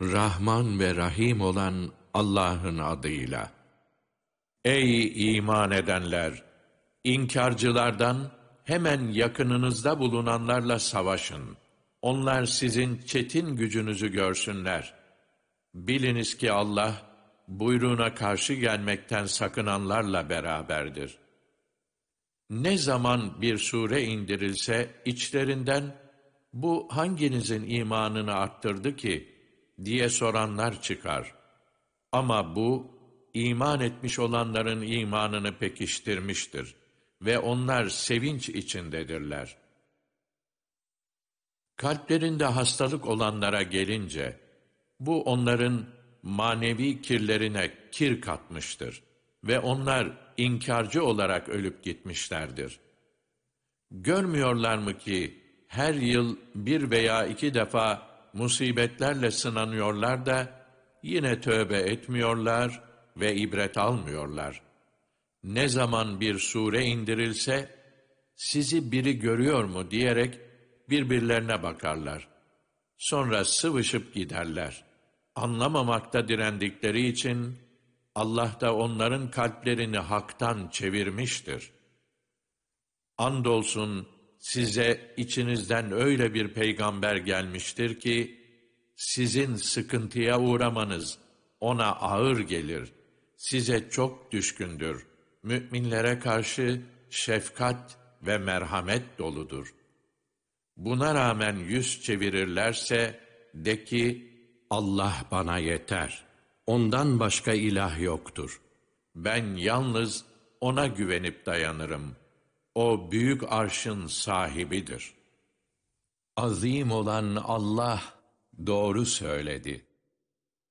Rahman ve Rahim olan Allah'ın adıyla. Ey iman edenler! İnkarcılardan hemen yakınınızda bulunanlarla savaşın. Onlar sizin çetin gücünüzü görsünler. Biliniz ki Allah, buyruğuna karşı gelmekten sakınanlarla beraberdir. Ne zaman bir sure indirilse içlerinden, bu hanginizin imanını arttırdı ki, diye soranlar çıkar. Ama bu, iman etmiş olanların imanını pekiştirmiştir ve onlar sevinç içindedirler. Kalplerinde hastalık olanlara gelince, bu onların manevi kirlerine kir katmıştır ve onlar inkarcı olarak ölüp gitmişlerdir. Görmüyorlar mı ki her yıl bir veya iki defa musibetlerle sınanıyorlar da yine tövbe etmiyorlar ve ibret almıyorlar. Ne zaman bir sure indirilse, sizi biri görüyor mu diyerek birbirlerine bakarlar. Sonra sıvışıp giderler. Anlamamakta direndikleri için Allah da onların kalplerini haktan çevirmiştir. Andolsun size içinizden öyle bir peygamber gelmiştir ki, sizin sıkıntıya uğramanız ona ağır gelir, size çok düşkündür, müminlere karşı şefkat ve merhamet doludur. Buna rağmen yüz çevirirlerse, de ki, Allah bana yeter, ondan başka ilah yoktur. Ben yalnız ona güvenip dayanırım. O büyük arşın sahibidir. Azim olan Allah doğru söyledi.